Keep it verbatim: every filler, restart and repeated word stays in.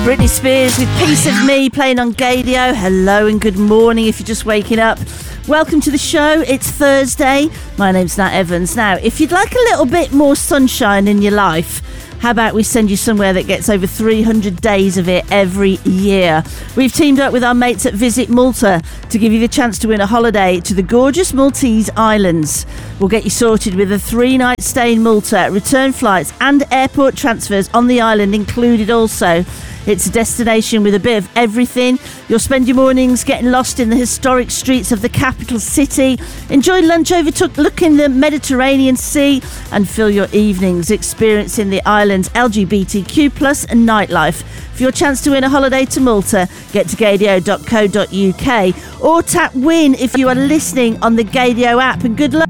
Britney Spears with Piece of Me playing on Gaydio. Hello and good morning if you're just waking up. Welcome to the show. It's Thursday. My name's Nat Evans. Now, if you'd like a little bit more sunshine in your life, how about we send you somewhere that gets over three hundred days of it every year? We've teamed up with our mates at Visit Malta to give you the chance to win a holiday to the gorgeous Maltese Islands. We'll get you sorted with a three-night stay in Malta, return flights and airport transfers on the island included also. It's a destination with a bit of everything. You'll spend your mornings getting lost in the historic streets of the capital city, enjoy lunch overlooking the Mediterranean Sea, and fill your evenings experiencing the island's L G B T Q plus and nightlife. For your chance to win a holiday to Malta, get to gaydio dot co dot uk or tap win if you are listening on the Gaydio app. And good luck.